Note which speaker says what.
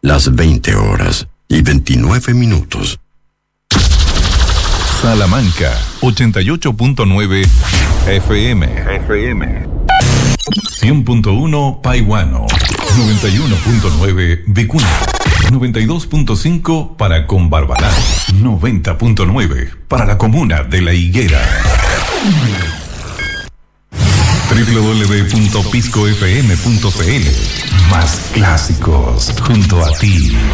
Speaker 1: las 20:29.
Speaker 2: Salamanca, 88.9 FM. 100.1 Paihuano, 91.9 Vicuña, 92.5 para Combarbalá, 90.9 para la comuna de La Higuera. www.piscofm.cl. Más clásicos junto a ti.